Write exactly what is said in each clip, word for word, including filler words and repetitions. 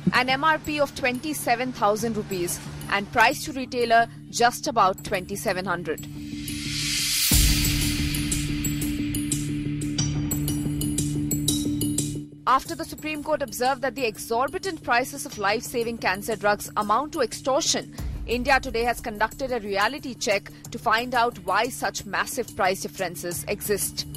an M R P of twenty-seven thousand rupees and price to retailer just about twenty-seven hundred. After the Supreme Court observed that the exorbitant prices of life-saving cancer drugs amount to extortion, India today has conducted a reality check to find out why such massive price differences exist.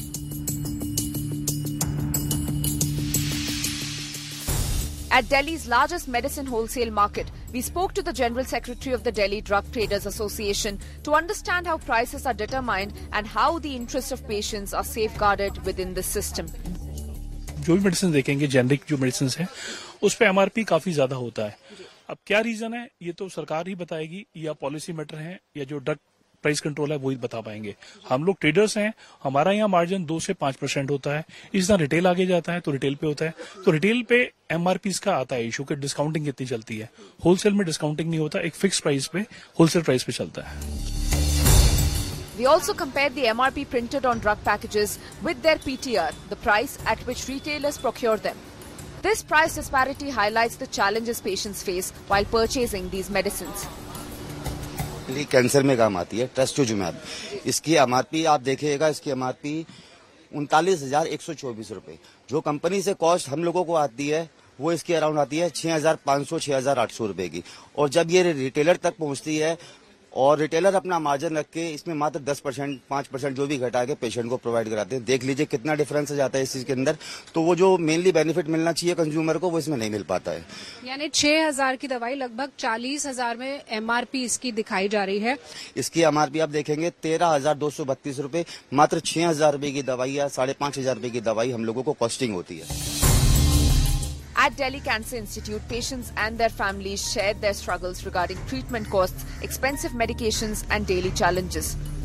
At Delhi's largest medicine wholesale market, we spoke to the General Secretary of the Delhi Drug Traders Association to understand how prices are determined and how the interests of patients are safeguarded within the system. जो भी medicine देखेंगे, generic जो medicine है, उस पे MRP काफी ज्यादा होता है. अब क्या रीजन है, ये तो सरकार ही बताएगी, या पॉलिसी मैटर है, या जो ड्रग प्राइस कंट्रोल है वो ही बता पाएंगे. हम लोग ट्रेडर्स हैं, हमारा यहाँ मार्जिन दो से पांच परसेंट होता है. इस तरह रिटेल आगे जाता है तो रिटेल पे होता है. तो रिटेल पे एमआरपी का आता है इशू कि डिस्काउंटिंग कितनी चलती है. होलसेल में डिस्काउंटिंग नहीं होता, एक फिक्स प्राइस पे होलसेल प्राइस पे चलता है. We also compared the M R P printed on drug packages with their P T R, the price at which retailers procure them. This price disparity highlights the challenges patients face while purchasing these medicines. Cancer में काम आती है ट्रस्टोजुमैब. इसकी MRP आप देखिएगा, इसकी MRP उनतालीस हजार एक सौ चौबीस रूपये. जो कंपनी से कॉस्ट हम लोगों को आती है वो इसकी अराउंड आती है छह हजार पाँच सौ छह हजार आठ सौ रूपये की. और जब ये रिटेलर तक पहुंचती है और रिटेलर अपना मार्जिन रख के इसमें मात्र दस परसेंट पांच परसेंट जो भी घटा के पेशेंट को प्रोवाइड कराते हैं. देख लीजिए कितना डिफरेंस आ जाता है इस चीज के अंदर. तो वो जो मेनली बेनिफिट मिलना चाहिए कंज्यूमर को वो इसमें नहीं मिल पाता है. यानी छह हजार की दवाई लगभग चालीस हजार में एमआरपी इसकी दिखाई जा रही है. इसकी एमआरपी आप देखेंगे तेरह हजार दो सौ बत्तीस रूपये. मात्र छह हजार रूपये की दवाई या साढ़े पांच हजार रूपये की दवाई हम लोगों को कॉस्टिंग होती है. At Delhi Cancer Institute, patients and their families shared their struggles regarding treatment costs, expensive medications and daily challenges.